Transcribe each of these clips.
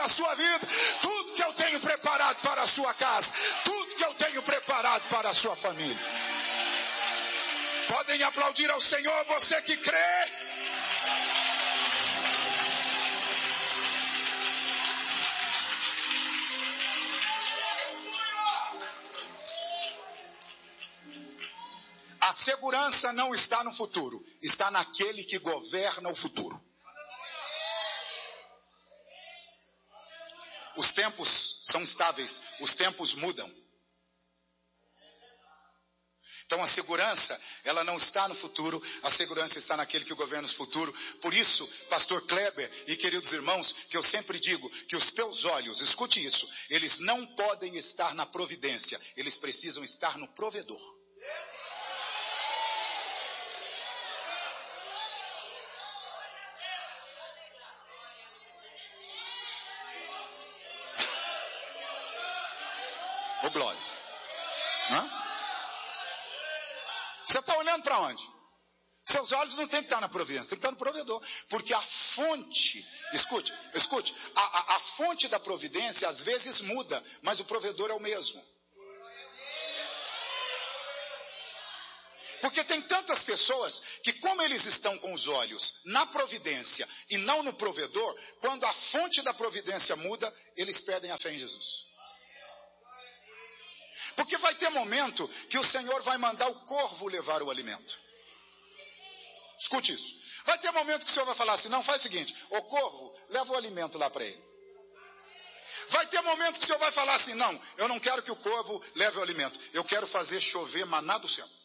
a sua vida, tudo que eu tenho preparado para a sua casa, tudo que eu tenho preparado para a sua família. Podem aplaudir ao Senhor, você que crê. A segurança não está no futuro, está naquele que governa o futuro. Os tempos são instáveis, os tempos mudam. Então a segurança, ela não está no futuro, a segurança está naquele que governa o futuro. Por isso, pastor Kleber e queridos irmãos, que eu sempre digo que os teus olhos, escute isso, eles não podem estar na providência, eles precisam estar no provedor. Ô glória. Hã? Você está olhando para onde? Seus olhos não tem que estar na providência, tem que estar no provedor. Porque a fonte, escute, a fonte da providência às vezes muda, mas o provedor é o mesmo. Porque tem tantas pessoas que, como eles estão com os olhos na providência e não no provedor, quando a fonte da providência muda, eles perdem a fé em Jesus. Porque vai ter momento que o Senhor vai mandar o corvo levar o alimento. Escute isso. Vai ter momento que o Senhor vai falar assim, não, faz o seguinte, ô corvo, leva o alimento lá para ele. Vai ter momento que o Senhor vai falar assim, não, eu não quero que o corvo leve o alimento, eu quero fazer chover maná do céu.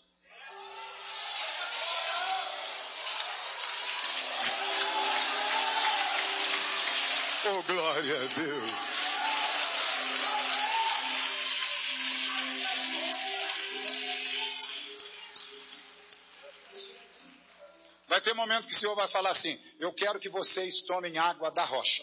Oh, glória a Deus. Vai ter momento que o Senhor vai falar assim, eu quero que vocês tomem água da rocha.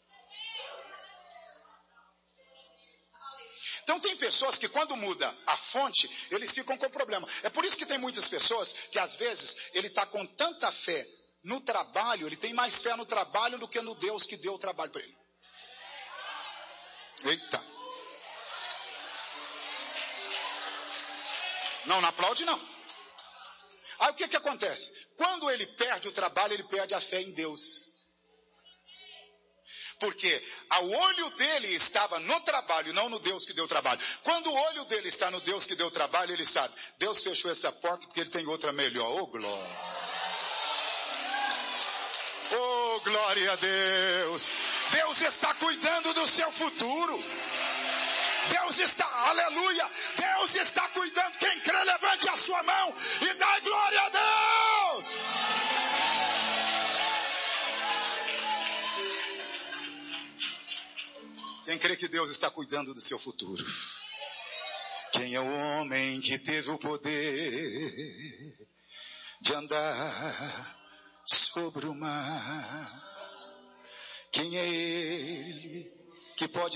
Então tem pessoas que quando muda a fonte, eles ficam com problema. É por isso que tem muitas pessoas que às vezes ele está com tanta fé no trabalho, ele tem mais fé no trabalho do que no Deus que deu o trabalho para ele. Eita. Não aplaude não. Aí o que acontece? Quando ele perde o trabalho, ele perde a fé em Deus. Porque o olho dele estava no trabalho, não no Deus que deu o trabalho. Quando o olho dele está no Deus que deu o trabalho, ele sabe, Deus fechou essa porta porque ele tem outra melhor. Oh, glória. Oh, glória a Deus. Deus está cuidando do seu futuro. Deus está, aleluia, Deus está cuidando. Quem crê, levante a sua mão e dá glória a Deus. Quem crê que Deus está cuidando do seu futuro? Quem é o homem que teve o poder de andar sobre o mar? Quem é ele que pode